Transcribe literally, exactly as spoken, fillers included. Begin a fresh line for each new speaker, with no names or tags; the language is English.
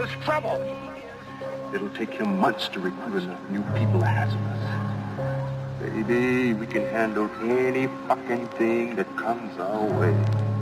cause trouble.
It'll take him months to recruit enough new people hazardous. Baby, we can handle any fucking thing that comes our way.